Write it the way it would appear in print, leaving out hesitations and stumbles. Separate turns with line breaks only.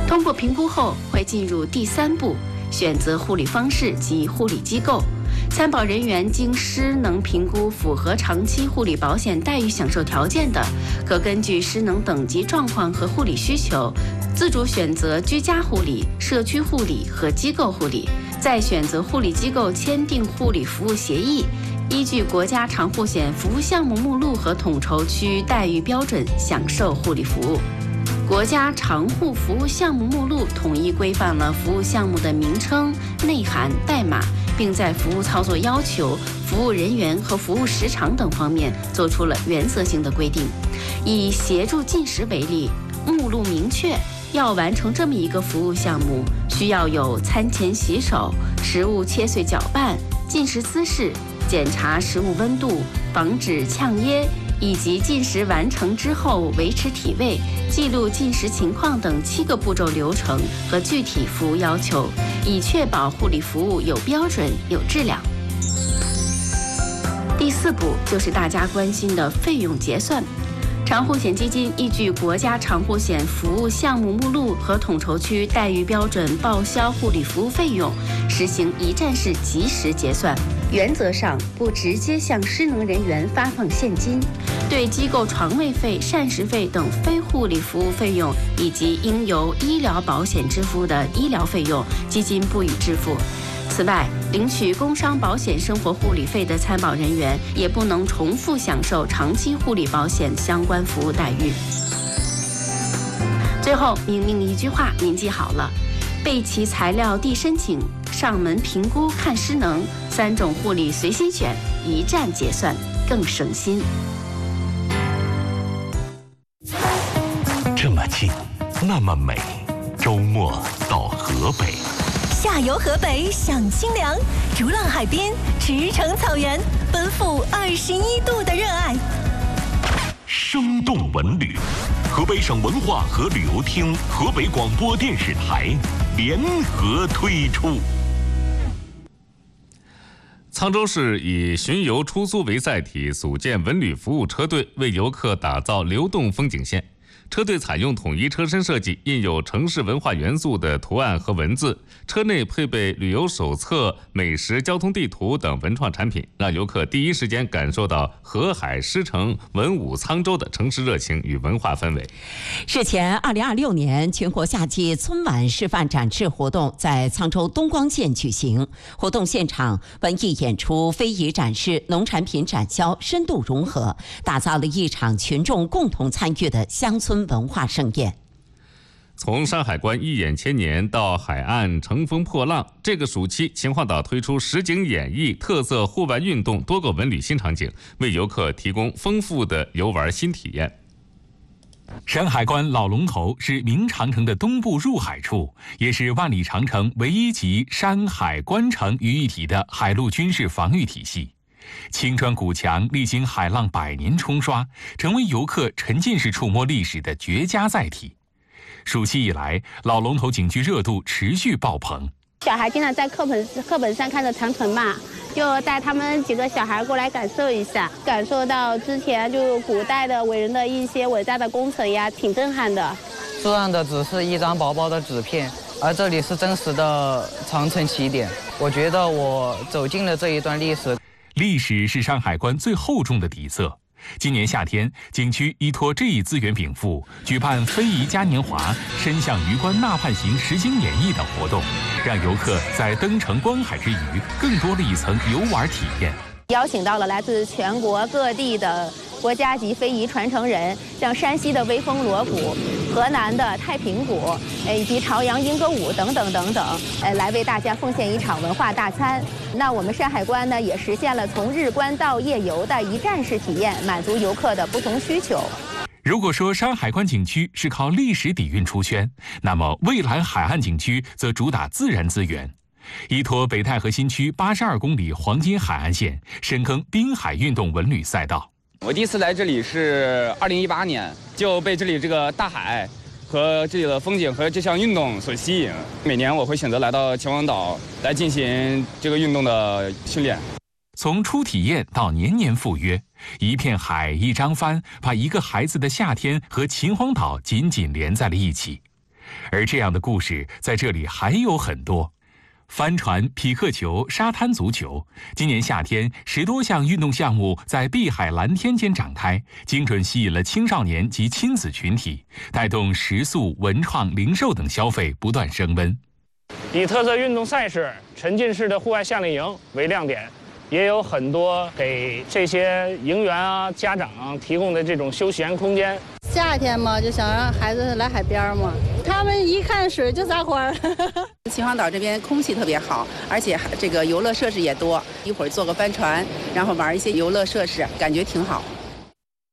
通过评估后，会进入第3步，选择护理方式及护理机构。参保人员经失能评估符合长期护理保险待遇享受条件的，可根据失能等级状况和护理需求，自主选择居家护理、社区护理和机构护理，再选择护理机构签订护理服务协议，依据国家长护险服务项目目录和统筹区待遇标准享受护理服务。国家长护服务项目目录统一规范了服务项目的名称、内涵、代码，并在服务操作要求、服务人员和服务时长等方面做出了原则性的规定。以协助进食为例，目录明确，要完成这么一个服务项目，需要有餐前洗手、食物切碎搅拌、进食姿势、检查食物温度、防止呛噎，以及进食完成之后维持体位、记录进食情况等7个步骤流程和具体服务要求，以确保护理服务有标准、有质量。第4步就是大家关心的费用结算。长护险基金依据国家长护险服务项目目录和统筹区待遇标准报销护理服务费用，实行一站式及时结算。原则上不直接向失能人员发放现金，对机构床位费、膳食费等非护理服务费用以及应由医疗保险支付的医疗费用，基金不予支付。此外，领取工伤保险生活护理费的参保人员也不能重复享受长期护理保险相关服务待遇。最后，明明一句话您记好了：备齐材料递申请，上门评估看失能，3种护理随心选，一站结算更省心。
这么近，那么美，周末到河北。
下游河北享清凉，逐浪海边，驰骋草原，奔赴21度的热爱。
生动文旅，河北省文化和旅游厅、河北广播电视台联合推出。
沧州市以巡游出租为载体，组建文旅服务车队，为游客打造流动风景线。车队采用统一车身设计，印有城市文化元素的图案和文字，车内配备旅游手册、美食、交通地图等文创产品，让游客第一时间感受到河海狮城、文武沧州的城市热情与文化氛围。
日前，2026年全国夏季春晚示范展示活动在沧州东光县举行。活动现场，文艺演出、非遗展示、农产品展销深度融合，打造了一场群众共同参与的乡村文化盛宴。
从山海关一眼千年到海岸乘风破浪，这个暑期秦皇岛推出实景演绎、特色户外运动多个文旅新场景，为游客提供丰富的游玩新体验。
山海关老龙头是明长城的东部入海处，也是万里长城唯一集山海关城于一体的海陆军事防御体系。青砖古墙历经海浪100年冲刷，成为游客沉浸式触摸历史的绝佳载体。暑期以来，老龙头景区热度持续爆棚。
小孩经常在课本上看着长城嘛，就带他们几个小孩过来感受一下，感受到之前就古代的伟人的一些伟大的工程呀，挺震撼的。
书上的只是一张薄薄的纸片，而这里是真实的长城起点。我觉得我走进了这一段历史。
历史是山海关最厚重的底色。今年夏天，景区依托这一资源禀赋，举办非遗嘉年华、伸向榆关呐喊行实景演绎等活动，让游客在登城观海之余，更多了一层游玩体验。
邀请到了来自全国各地的国家级非遗传承人，像山西的威风锣鼓、河南的太平鼓，以及朝阳莺歌舞等等等等，来为大家奉献一场文化大餐。那我们山海关呢，也实现了从日观到夜游的一站式体验，满足游客的不同需求。
如果说山海关景区是靠历史底蕴出圈，那么蔚蓝海岸景区则主打自然资源。依托北戴河新区82公里黄金海岸线，深耕滨海运动文旅赛道。
我第一次来这里是2018年，就被这里这个大海和这里的风景和这项运动所吸引。每年我会选择来到秦皇岛来进行这个运动的训练。
从初体验到年年赴约，一片海一张帆，把一个孩子的夏天和秦皇岛紧紧连在了一起。 而这样的故事在这里还有很多。帆船、匹克球、沙滩足球，今年夏天10多项运动项目在碧海蓝天间展开，精准吸引了青少年及亲子群体，带动食宿、文创、零售等消费不断升温。
以特色运动赛事、沉浸式的户外夏令营为亮点，也有很多给这些营员啊、家长提供的这种休闲空间。
夏天嘛，就想让孩子来海边嘛，他们一看水就撒欢儿。
秦皇岛这边空气特别好，而且这个游乐设施也多，一会儿坐个帆船，然后玩一些游乐设施，感觉挺好。